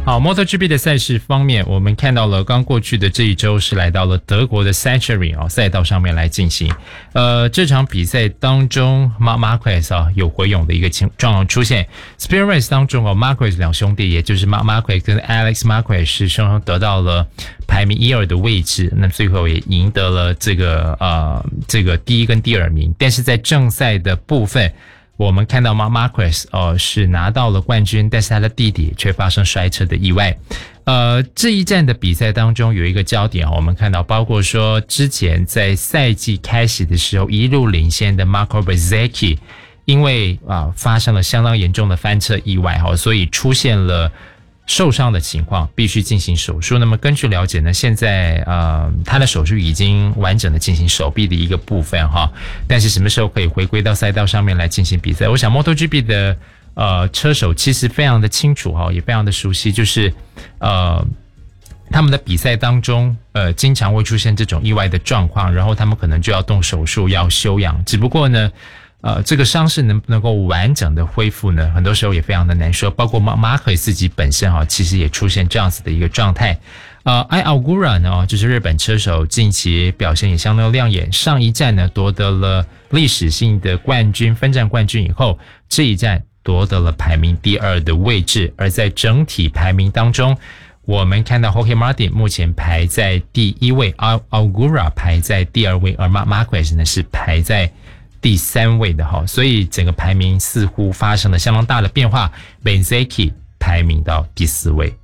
好 ，MotoGP 的赛事方面，我们看到了刚过去的这一周是来到了德国的 Sachsenring 赛道上面来进行。这场比赛当中 Marquez 有回勇的一个状况出现。Speed Race 当中Marquez 两兄弟，也就是 Marquez 跟 Alex Marquez 是双双得到了排名1、2的位置，那最后也赢得了这个第一跟第二名。但是在正赛的部分，我们看到 Marquez 是拿到了冠军，但是他的弟弟却发生摔车的意外。这一站的比赛当中有一个焦点，我们看到包括说之前在赛季开始的时候一路领先的 Marco Bezzecchi， 因为发生了相当严重的翻车意外，所以出现了受伤的情况，必须进行手术。那么根据了解呢，现在他的手术已经完整的进行手臂的一个部分但是什么时候可以回归到赛道上面来进行比赛？我想 MotoGP 的车手其实非常的清楚也非常的熟悉，就是他们的比赛当中经常会出现这种意外的状况，然后他们可能就要动手术要休养，只不过呢这个伤势能不能够完整的恢复呢？很多时候也非常的难说。包括马可自己本身其实也出现这样子的一个状态。Ai Ogura 呢，就是日本车手，近期表现也相当亮眼。上一站呢夺得了历史性的冠军，分站冠军以后，这一站夺得了排名第2的位置。而在整体排名当中，我们看到 Jorge Martin 目前排在第1位 ，Ogura 排在第2位，而 Marquez 呢是排在第3位的所以整个排名似乎发生了相当大的变化。Bezzecchi 排名到第4位。